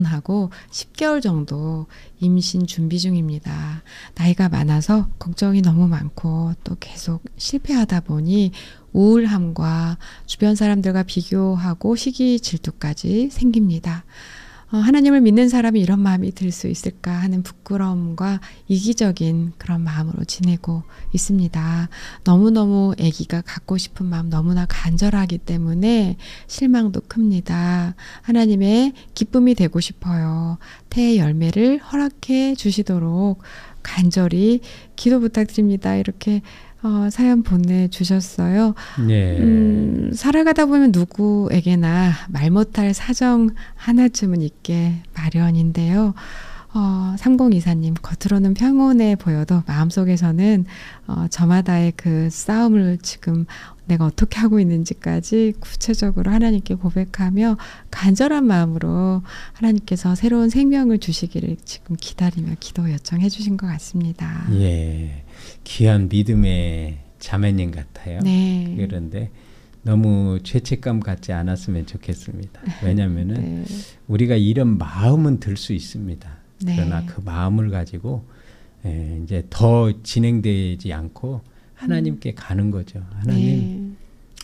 하고 10개월 정도 임신 준비 중입니다. 나이가 많아서 걱정이 너무 많고 또 계속 실패하다 보니 우울함과 주변 사람들과 비교하고 시기 질투까지 생깁니다. 하나님을 믿는 사람이 이런 마음이 들 수 있을까 하는 부끄러움과 이기적인 그런 마음으로 지내고 있습니다. 너무너무 아기가 갖고 싶은 마음 너무나 간절하기 때문에 실망도 큽니다. 하나님의 기쁨이 되고 싶어요. 태의 열매를 허락해 주시도록 간절히 기도 부탁드립니다. 이렇게 사연 보내주셨어요. 네. 살아가다 보면 누구에게나 말 못할 사정 하나쯤은 있게 마련인데요. 3024님, 겉으로는 평온해 보여도 마음속에서는 저마다의 그 싸움을 지금 내가 어떻게 하고 있는지까지 구체적으로 하나님께 고백하며 간절한 마음으로 하나님께서 새로운 생명을 주시기를 지금 기다리며 기도 요청해 주신 것 같습니다. 예, 귀한 믿음의 자매님 같아요. 네. 그런데 너무 죄책감 갖지 않았으면 좋겠습니다. 왜냐하면은 네. 우리가 이런 마음은 들 수 있습니다. 네. 그러나 그 마음을 가지고 이제 더 진행되지 않고 하나님께 가는 거죠. 하나님, 네.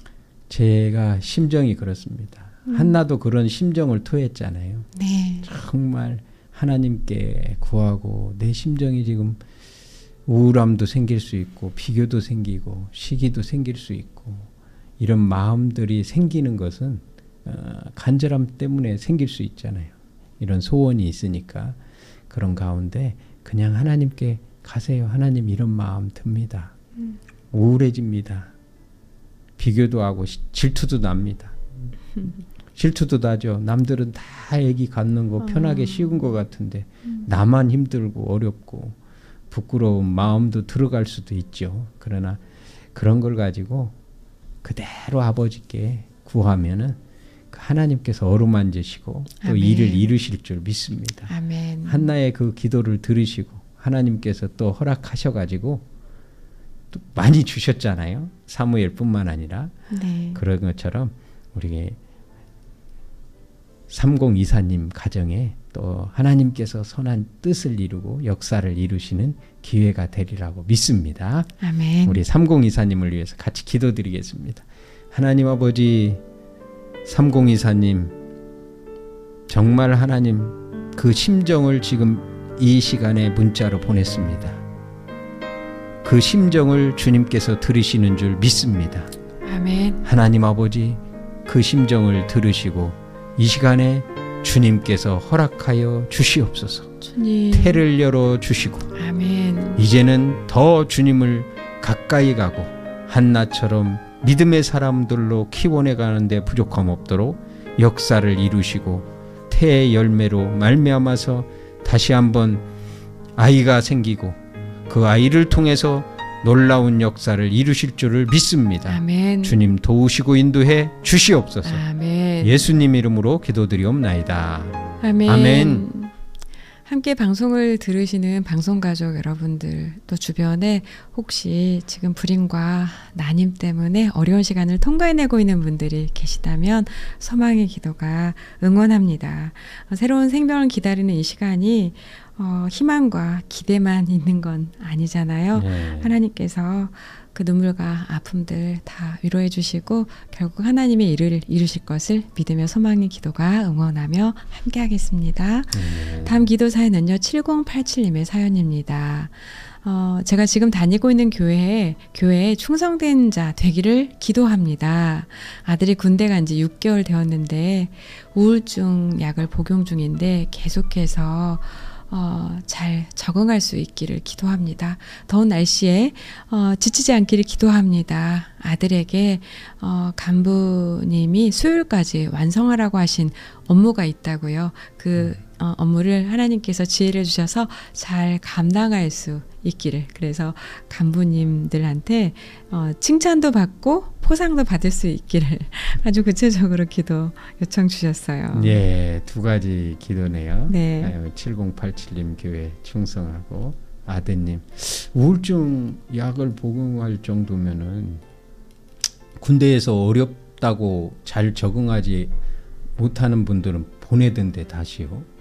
제가 심정이 그렇습니다. 한나도 그런 심정을 토했잖아요. 네. 정말 하나님께 구하고 내 심정이 지금 우울함도 생길 수 있고 비교도 생기고 시기도 생길 수 있고 이런 마음들이 생기는 것은 간절함 때문에 생길 수 있잖아요. 이런 소원이 있으니까 그런 가운데 그냥 하나님께 가세요. 하나님 이런 마음 듭니다. 우울해집니다. 비교도 하고 질투도 납니다. 질투도 나죠. 남들은 다 애기 갖는 거 편하게 쉬운 것 같은데 나만 힘들고 어렵고 부끄러운 마음도 들어갈 수도 있죠. 그러나 그런 걸 가지고 그대로 아버지께 구하면은 하나님께서 어루만지시고 또 아멘. 일을 이루실 줄 믿습니다. 아멘. 한나의 그 기도를 들으시고 하나님께서 또 허락하셔가지고 또 많이 주셨잖아요. 사무엘뿐만 아니라. 네. 그런 것처럼 우리 3024님 가정에 또 하나님께서 선한 뜻을 이루고 역사를 이루시는 기회가 되리라고 믿습니다. 아멘. 우리 3024님을 위해서 같이 기도드리겠습니다. 하나님 아버지, 3024님 정말 하나님 그 심정을 지금 이 시간에 문자로 보냈습니다. 그 심정을 주님께서 들으시는 줄 믿습니다. 아멘. 하나님 아버지, 그 심정을 들으시고 이 시간에 주님께서 허락하여 주시옵소서. 주님. 태를 열어 주시고 아멘. 이제는 더 주님을 가까이 가고 한나처럼 믿음의 사람들로 키워내 가는데 부족함 없도록 역사를 이루시고 태의 열매로 말미암아서 다시 한번 아이가 생기고 그 아이를 통해서 놀라운 역사를 이루실 줄을 믿습니다. 아멘. 주님 도우시고 인도해 주시옵소서. 아멘. 예수님 이름으로 기도드리옵나이다. 아멘. 아멘. 함께 방송을 들으시는 방송가족 여러분들, 또 주변에 혹시 지금 불임과 난임 때문에 어려운 시간을 통과해내고 있는 분들이 계시다면 소망의 기도가 응원합니다. 새로운 생명을 기다리는 이 시간이 희망과 기대만 있는 건 아니잖아요. 네. 하나님께서 그 눈물과 아픔들 다 위로해 주시고 결국 하나님의 일을 이루실 것을 믿으며 소망의 기도가 응원하며 함께 하겠습니다. 다음 기도 사연은요. 7087님의 사연입니다. 제가 지금 다니고 있는 교회에 충성된 자 되기를 기도합니다. 아들이 군대 간 지 6개월 되었는데 우울증 약을 복용 중인데 계속해서 잘 적응할 수 있기를 기도합니다. 더운 날씨에 지치지 않기를 기도합니다. 아들에게 간부님이 수요일까지 완성하라고 하신 업무가 있다고요. 그 업무를 하나님께서 지혜를 주셔서 잘 감당할 수 있기를, 그래서 간부님들한테 칭찬도 받고 포상도 받을 수 있기를 아주 구체적으로 기도 요청 주셨어요. 네, 두 가지 기도네요. 네. 7087님 교회 충성하고 아드님 우울증 약을 복용할 정도면은 군대에서 어렵다고 잘 적응하지 못하는 분들은 보내던데 다시요.